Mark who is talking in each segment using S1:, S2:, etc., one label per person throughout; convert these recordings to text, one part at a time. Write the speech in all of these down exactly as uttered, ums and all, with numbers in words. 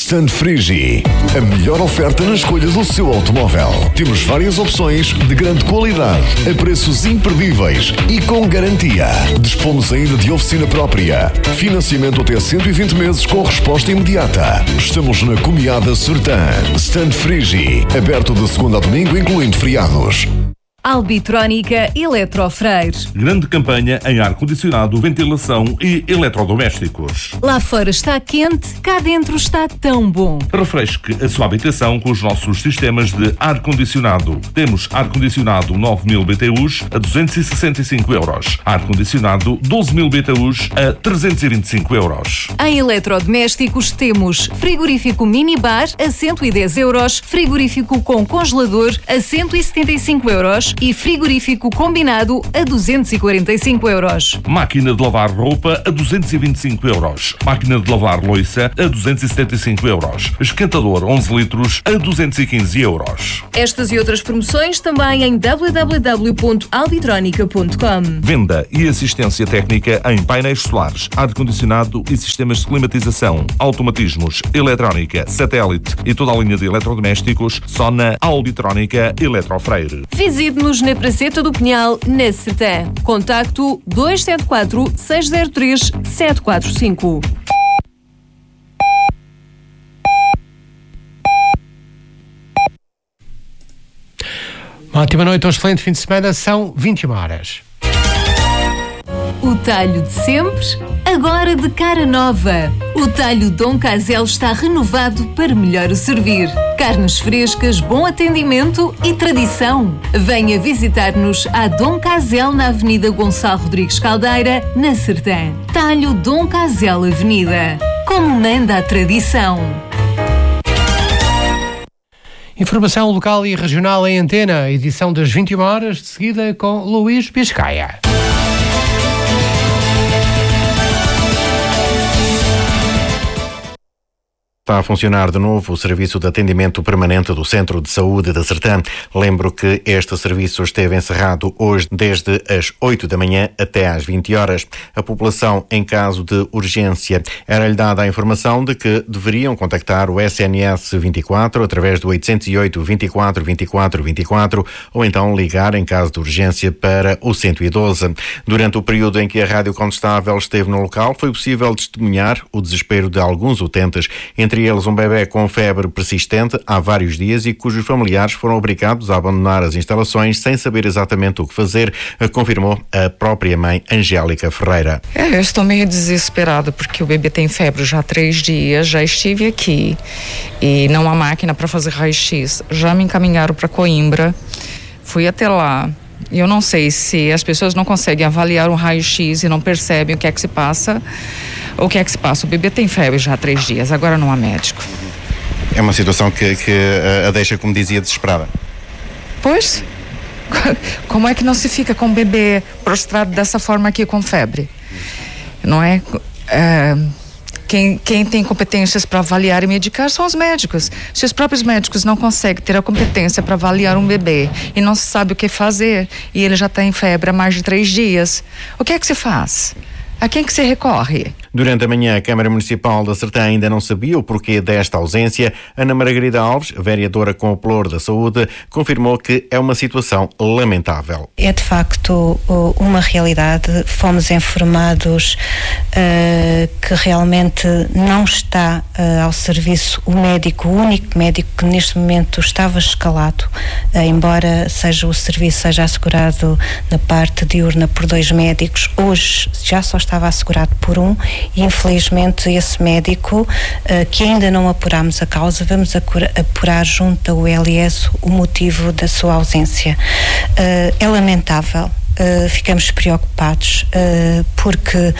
S1: Stand Frigi, a melhor oferta na escolha do seu automóvel. Temos várias opções de grande qualidade, a preços imperdíveis e com garantia. Dispomos ainda de oficina própria. Financiamento até cento e vinte meses com resposta imediata. Estamos na Comiada Sertã. Stand Frigi, aberto de segunda a domingo, incluindo feriados.
S2: Albitrónica Eletrofreire.
S3: Grande campanha em ar-condicionado, ventilação e eletrodomésticos.
S2: Lá fora está quente, cá dentro está tão bom.
S3: Refresque a sua habitação com os nossos sistemas de ar-condicionado. Temos ar-condicionado nove mil B T Us a duzentos e sessenta e cinco euros. Ar-condicionado doze mil B T Us a trezentos e vinte e cinco euros.
S2: Em eletrodomésticos temos frigorífico minibar a cento e dez euros, frigorífico com congelador a cento e setenta e cinco euros e frigorífico combinado a duzentos e quarenta e cinco euros.
S3: Máquina de lavar roupa a duzentos e vinte e cinco euros. Máquina de lavar louça a duzentos e setenta e cinco euros. Esquentador onze litros a duzentos e quinze euros.
S2: Estas e outras promoções também em w w w ponto albitronica ponto com.
S3: Venda e assistência técnica em painéis solares, ar-condicionado e sistemas de climatização, automatismos, eletrónica, satélite e toda a linha de eletrodomésticos só na Albitrónica Eletrofreire.
S2: Visite-nos na Praceta do Pinhal, na Sertã. Contacto dois sete quatro, seis zero três, sete quatro cinco.
S4: Uma ótima noite, um excelente fim de semana, são vinte e uma horas.
S2: O talho de sempre, agora de cara nova. O talho Dom Casel está renovado para melhor o servir. Carnes frescas, bom atendimento e tradição. Venha visitar-nos à Dom Casel na Avenida Gonçalo Rodrigues Caldeira, na Sertã. Talho Dom Casel Avenida. Como manda a tradição.
S4: Informação local e regional em antena, edição das vinte e uma horas, de seguida com Luís Biscaia.
S5: Está a funcionar de novo o serviço de atendimento permanente do Centro de Saúde da Sertã. Lembro que este serviço esteve encerrado hoje desde as oito da manhã até às vinte horas. A população, em caso de urgência, era-lhe dada a informação de que deveriam contactar o S N S vinte e quatro através do oitocentos e oito, vinte e quatro, vinte e quatro, vinte e quatro ou então ligar em caso de urgência para o cento e doze. Durante o período em que a Rádio Condestável esteve no local, foi possível testemunhar o desespero de alguns utentes, entre eles um bebê com febre persistente há vários dias e cujos familiares foram obrigados a abandonar as instalações sem saber exatamente o que fazer, confirmou a própria mãe Angélica Ferreira.
S6: É, eu estou meio desesperada porque o bebê tem febre já há três dias, já estive aqui e não há máquina para fazer raio-x, já me encaminharam para Coimbra, fui até lá. Eu não sei se as pessoas não conseguem avaliar um raio-x e não percebem o que é que se passa. O que é que se passa? O bebê tem febre já há três dias, agora não há médico.
S5: É uma situação que, que a deixa, como dizia, desesperada.
S6: Pois, como é que não se fica com o bebê prostrado dessa forma aqui com febre? Não é? é quem, quem tem competências para avaliar e medicar são os médicos. Se os próprios médicos não conseguem ter a competência para avaliar um bebê e não se sabe o que fazer, e ele já está em febre há mais de três dias, o que é que se faz? A quem que se recorre?
S5: Durante a manhã, a Câmara Municipal da Sertã ainda não sabia o porquê desta ausência. Ana Margarida Alves, vereadora com o Pelour da Saúde, confirmou que é uma situação lamentável.
S7: É de facto uma realidade. Fomos informados uh, que realmente não está uh, ao serviço o médico, o único médico que neste momento estava escalado, uh, embora seja o serviço seja assegurado na parte diurna por dois médicos, hoje já só estava assegurado por um. E infelizmente esse médico, uh, que ainda não apurámos a causa, vamos acura, apurar junto ao L S o motivo da sua ausência. Uh, é lamentável, uh, ficamos preocupados, uh, porque uh,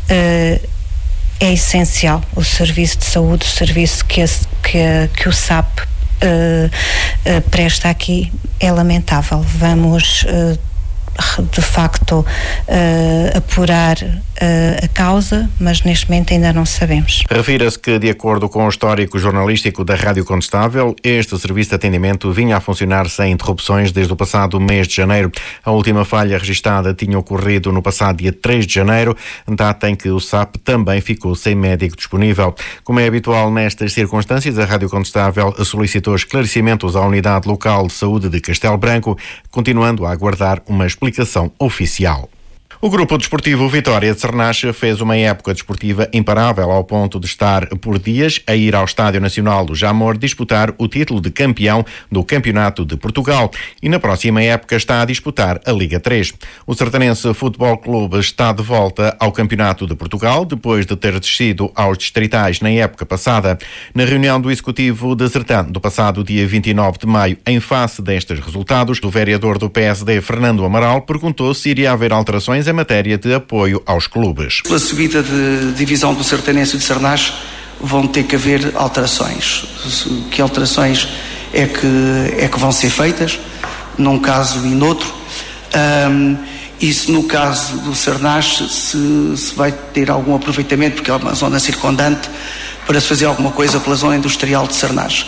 S7: é essencial o serviço de saúde, o serviço que, esse, que, que o S A P uh, uh, presta aqui, é lamentável. Vamos uh, de facto uh, apurar uh, a causa, mas neste momento ainda não sabemos.
S5: Refira-se que, de acordo com o histórico jornalístico da Rádio Condestável, este serviço de atendimento vinha a funcionar sem interrupções desde o passado mês de janeiro. A última falha registada tinha ocorrido no passado dia três de janeiro, data em que o S A P também ficou sem médico disponível. Como é habitual nestas circunstâncias, a Rádio Condestável solicitou esclarecimentos à Unidade Local de Saúde de Castelo Branco, continuando a aguardar uma explicação oficial. O Grupo Desportivo Vitória de Sernach fez uma época desportiva imparável ao ponto de estar por dias a ir ao Estádio Nacional do Jamor disputar o título de campeão do Campeonato de Portugal e na próxima época está a disputar a Liga três. O Sertanense Futebol Clube está de volta ao Campeonato de Portugal depois de ter descido aos distritais na época passada. Na reunião do Executivo de Sertã do passado dia vinte e nove de maio, em face destes resultados, o vereador do P S D, Fernando Amaral, perguntou se iria haver alterações em matéria de apoio aos clubes.
S8: Pela subida de divisão do Sertanense e de Sernach vão ter que haver alterações. Que alterações é que, é que vão ser feitas, num caso e noutro? Um, e se no caso do Sernach se, se vai ter algum aproveitamento, porque é uma zona circundante, para se fazer alguma coisa pela zona industrial de Sernach.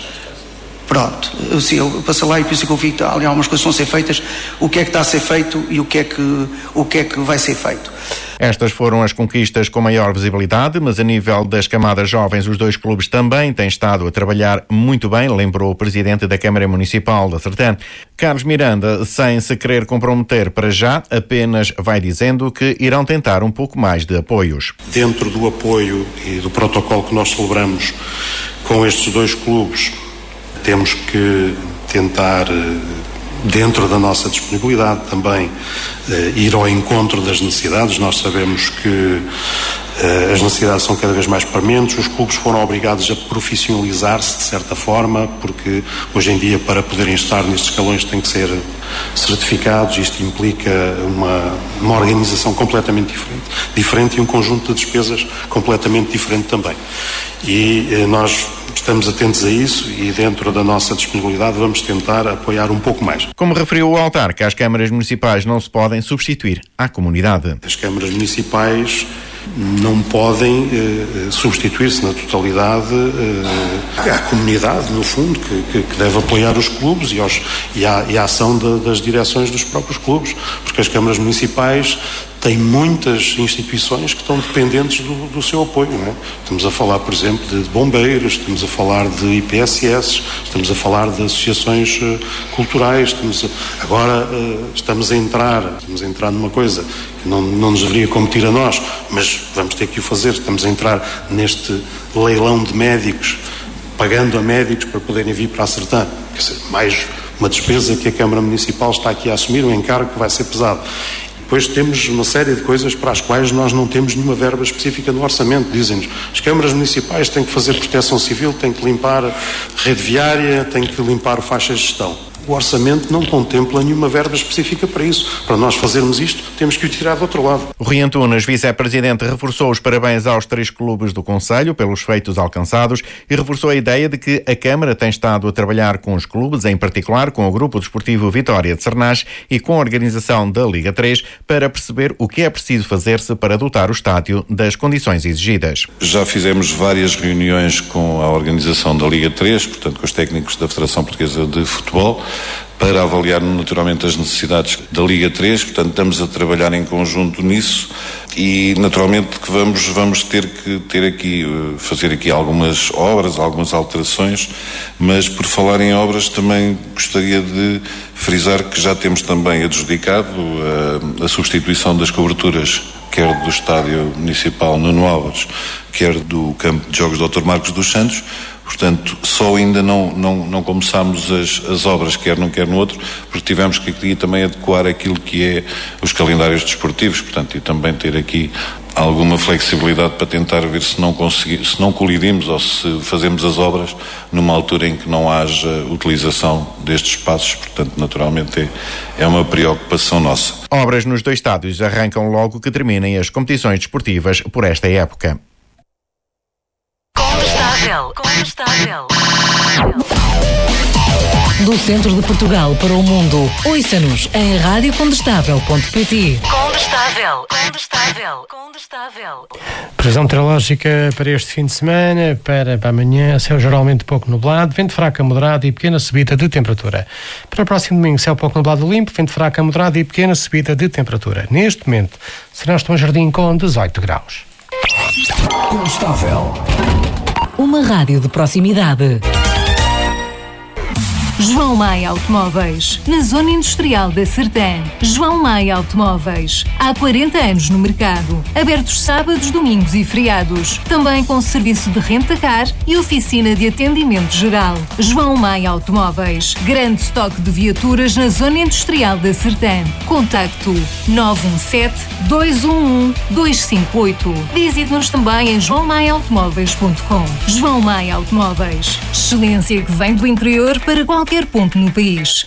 S8: Pronto, eu, sim, eu passei lá e por isso que eu vi que ali algumas coisas estão a ser feitas, o que é que está a ser feito e o que é que, o que, é que vai ser feito.
S5: Estas foram as conquistas com maior visibilidade, mas a nível das camadas jovens os dois clubes também têm estado a trabalhar muito bem, lembrou o presidente da Câmara Municipal da Sertã. Carlos Miranda, sem se querer comprometer para já, apenas vai dizendo que irão tentar um pouco mais de apoios.
S9: Dentro do apoio e do protocolo que nós celebramos com estes dois clubes, temos que tentar, dentro da nossa disponibilidade também, ir ao encontro das necessidades. Nós sabemos que as necessidades são cada vez mais prementes, os clubes foram obrigados a profissionalizar-se de certa forma, porque hoje em dia para poderem estar nestes escalões têm que ser certificados. Isto implica uma, uma organização completamente diferente, diferente e um conjunto de despesas completamente diferente também. E nós estamos atentos a isso e dentro da nossa disponibilidade vamos tentar apoiar um pouco mais.
S5: Como referiu o autarca, as câmaras municipais não se podem substituir à comunidade.
S9: As câmaras municipais não podem eh, substituir-se na totalidade eh, à comunidade, no fundo, que, que deve apoiar os clubes e, aos, e, a, e a ação de, das direções dos próprios clubes, porque as câmaras municipais têm muitas instituições que estão dependentes do, do seu apoio, não é? Estamos a falar, por exemplo, de bombeiros, estamos a falar de I P S S, estamos a falar de associações uh, culturais, estamos a, agora uh, estamos a entrar, estamos a entrar numa coisa que não, não nos deveria competir a nós, mas vamos ter que o fazer, estamos a entrar neste leilão de médicos, pagando a médicos para poderem vir para a Sertã, quer dizer, mais uma despesa que a Câmara Municipal está aqui a assumir, um encargo que vai ser pesado. Depois temos uma série de coisas para as quais nós não temos nenhuma verba específica no orçamento. Dizem-nos, as câmaras municipais têm que fazer proteção civil, têm que limpar a rede viária, têm que limpar faixas de gestão. O orçamento não contempla nenhuma verba específica para isso. Para nós fazermos isto, temos que o tirar do outro lado.
S5: O Rui Antunes, vice-presidente, reforçou os parabéns aos três clubes do concelho pelos feitos alcançados e reforçou a ideia de que a Câmara tem estado a trabalhar com os clubes, em particular com o Grupo Desportivo Vitória de Sernach e com a organização da Liga três, para perceber o que é preciso fazer-se para dotar o estádio das condições exigidas.
S10: Já fizemos várias reuniões com a organização da Liga três, portanto com os técnicos da Federação Portuguesa de Futebol, para avaliar naturalmente as necessidades da Liga três, portanto estamos a trabalhar em conjunto nisso e naturalmente que vamos, vamos ter que ter aqui, fazer aqui algumas obras, algumas alterações, mas por falar em obras também gostaria de frisar que já temos também adjudicado a, a substituição das coberturas, quer do Estádio Municipal Nuno Álvares, quer do Campo de Jogos doutor Marcos dos Santos. Portanto, só ainda não, não, não começámos as, as obras, quer num, quer no outro, porque tivemos que aqui também adequar aquilo que é os calendários desportivos, portanto, e também ter aqui alguma flexibilidade para tentar ver se não conseguir, se não colidimos ou se fazemos as obras numa altura em que não haja utilização destes espaços, portanto, naturalmente é, é uma preocupação nossa.
S5: Obras nos dois estádios arrancam logo que terminem as competições desportivas por esta época.
S2: Condestável. Condestável.
S11: Do centro de Portugal para o mundo, ouça-nos em rádio condestável ponto pt.
S2: Condestável, condestável, condestável.
S4: Previsão meteorológica para este fim de semana, para, para amanhã, céu geralmente pouco nublado, vento fraco a moderado e pequena subida de temperatura. Para o próximo domingo, céu pouco nublado limpo, vento fraco a moderado e pequena subida de temperatura. Neste momento, Sernaste Bom Jardim com dezoito graus.
S11: Condestável. Uma rádio de proximidade.
S2: João Maia Automóveis, na Zona Industrial da Sertã. João Maia Automóveis, há quarenta anos no mercado. Abertos sábados, domingos e feriados. Também com serviço de renta-car e oficina de atendimento geral. João Maia Automóveis, grande estoque de viaturas na Zona Industrial da Sertã. Contacto nove um sete, dois um um, dois cinco oito. Visite-nos também em joão maia automóveis ponto com. João Maia Automóveis, excelência que vem do interior para qualquer ponto no país.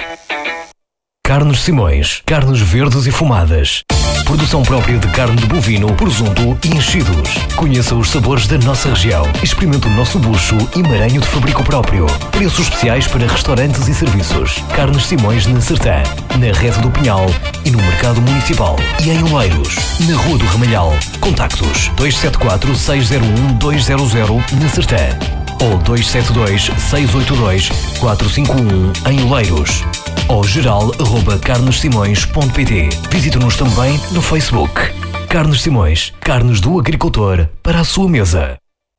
S12: Carnes Simões, carnes verdes e fumadas. Produção própria de carne de bovino, presunto e enchidos. Conheça os sabores da nossa região. Experimente o nosso bucho e maranho de fabrico próprio. Preços especiais para restaurantes e serviços. Carnes Simões na Sertã, na Rede do Pinhal e no Mercado Municipal. E em Oeiros, na Rua do Ramalhal. Contactos dois sete quatro, seis zero um, dois zero zero na Sertã ou dois sete dois, seis oito dois, quatro cinco um em Oeiros. Ou geral arroba carnes simões ponto pt. Visite-nos também no Facebook. Carnes Simões, carnes do agricultor para a sua mesa.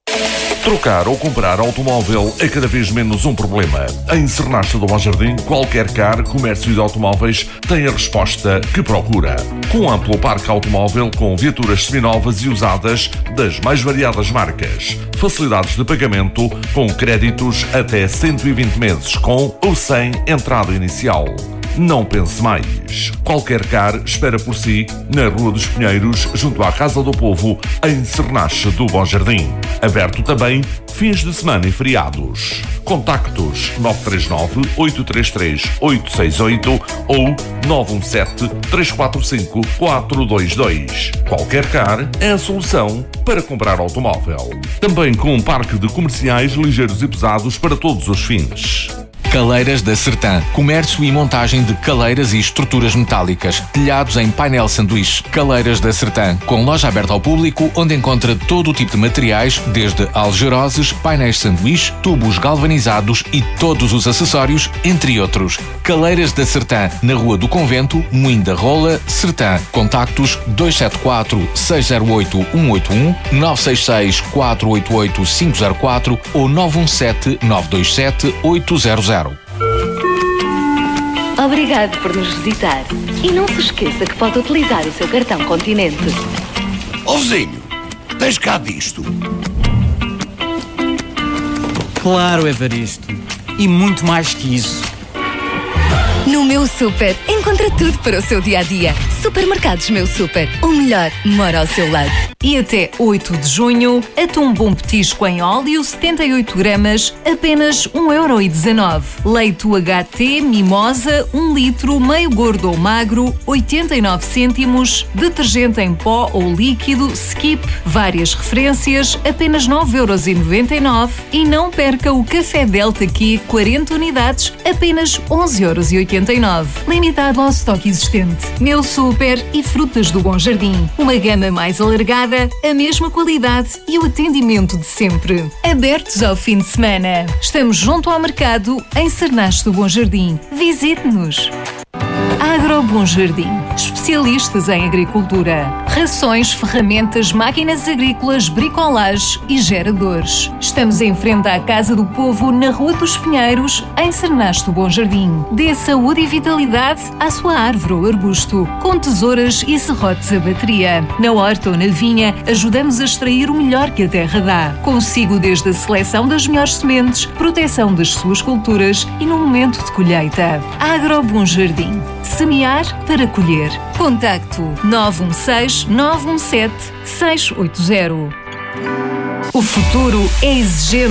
S3: Trocar ou comprar automóvel é cada vez menos um problema. Em Sernaste do Bom Jardim, qualquer car, comércio de automóveis tem a resposta que procura. Com um amplo parque automóvel com viaturas seminovas e usadas das mais variadas marcas. Facilidades de pagamento com créditos até cento e vinte meses com ou sem entrada inicial. Não pense mais. Qualquer car espera por si na Rua dos Pinheiros, junto à Casa do Povo, em Sernaste do Bom Jardim. Aberto também fins de semana e feriados. Contactos nove três nove, oito três três, oito seis oito ou nove um sete, três quatro cinco, quatro dois dois. Qualquer car é a solução para comprar automóvel. Também com um parque de comerciais ligeiros e pesados para todos os fins.
S13: Caleiras da Sertã. Comércio e montagem de caleiras e estruturas metálicas. Telhados em painel sanduíche. Caleiras da Sertã. Com loja aberta ao público, onde encontra todo o tipo de materiais, desde algeroses, painéis sanduíche, tubos galvanizados e todos os acessórios, entre outros. Caleiras da Sertã. Na Rua do Convento, Moinho da Rola, Sertã. Contactos dois sete quatro, seis zero oito, um oito um, nove seis seis, quatro oito oito, cinco zero quatro ou nove um sete, nove dois sete, oito zero zero.
S2: Obrigado por nos visitar. E não se esqueça que pode utilizar o seu cartão Continente.
S14: Ó vizinho, tens cá disto?
S15: Claro, Evaristo. E muito mais que isso.
S16: No Meu Super, encontra tudo para o seu dia-a-dia. Supermercados Meu Super, o melhor mora ao seu lado.
S2: E até oito de junho, atum bom petisco em óleo, setenta e oito gramas, apenas um euro e dezanove. Leite U H T Mimosa, um litro, meio gordo ou magro, oitenta e nove cêntimos. Detergente em pó ou líquido, Skip, várias referências, apenas nove euros e noventa e nove. E não perca o Café Delta Q, quarenta unidades, apenas onze euros e oitenta e nove. Limitado ao estoque existente. Meu Super e Frutas do Bom Jardim. Uma gama mais alargada, a mesma qualidade e o atendimento de sempre. Abertos ao fim de semana. Estamos junto ao mercado em Sernaste do Bom Jardim. Visite-nos. Agro Bom Jardim. Especialistas em agricultura. Rações, ferramentas, máquinas agrícolas, bricolage e geradores. Estamos em frente à Casa do Povo, na Rua dos Pinheiros, em Sernaste do Bom Jardim. Dê saúde e vitalidade à sua árvore ou arbusto, com tesouras e serrotes a bateria. Na horta ou na vinha, ajudamos a extrair o melhor que a terra dá. Consigo desde a seleção das melhores sementes, proteção das suas culturas e no momento de colheita. Agro Bom Jardim. Semear para colher. Contacto nove um seis, nove um sete, seis oito zero. O futuro é exigente.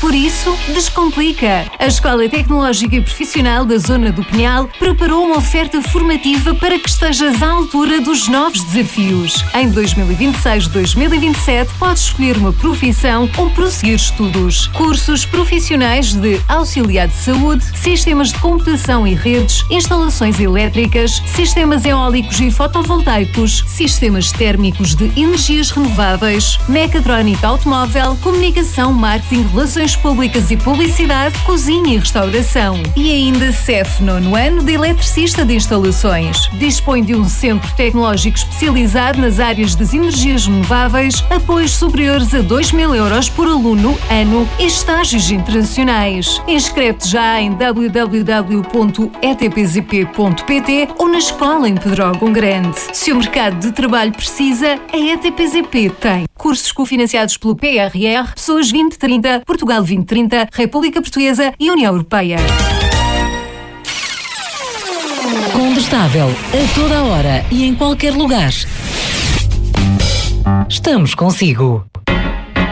S2: Por isso, descomplica. A Escola Tecnológica e Profissional da Zona do Pinhal preparou uma oferta formativa para que estejas à altura dos novos desafios. Em dois mil e vinte e seis a dois mil e vinte e sete, podes escolher uma profissão ou prosseguir estudos. Cursos profissionais de auxiliar de saúde, sistemas de computação e redes, instalações elétricas, sistemas eólicos e fotovoltaicos, sistemas térmicos de energias renováveis, mecatrónica automóvel, comunicação, marketing, relações públicas e publicidade, cozinha e restauração. E ainda C E F nono ano de eletricista de instalações. Dispõe de um centro tecnológico especializado nas áreas das energias renováveis, apoios superiores a dois mil euros por aluno, ano e estágios internacionais. Inscreve-te já em w w w ponto e t p z p ponto p t ou na escola em Pedrógão Grande. Se o mercado de trabalho precisa, a E T P Z P tem. Cursos cofinanciados pelo P R R, Pessoas vinte trinta, Portugal vinte trinta, República Portuguesa e União Europeia.
S11: Condestável, a toda hora e em qualquer lugar. Estamos consigo.